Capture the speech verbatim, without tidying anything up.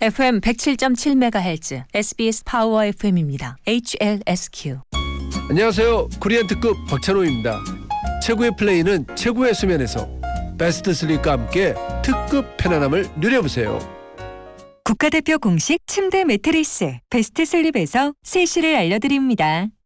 에프엠 백칠 점 칠 메가헤르츠 에스비에스 파워 에프엠입니다. 에이치엘에스큐. 안녕하세요. 코리안 특급 박찬호입니다. 최고의 플레이는 최고의 수면에서 베스트 슬립과 함께 특급 편안함을 누려보세요. 국가대표 공식 침대 매트리스 베스트 슬립에서 세시를 알려드립니다.